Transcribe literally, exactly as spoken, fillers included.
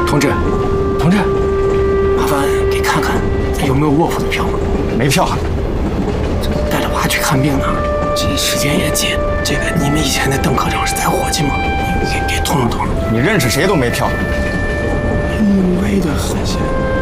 同志，同志，麻烦给看看有没有卧铺的票。 没票。 这带着娃去看病呢，这时间也紧。这个你们以前的邓科长是咱伙计吗？给给通融通融。 你认识谁都没票。 幽微的很些。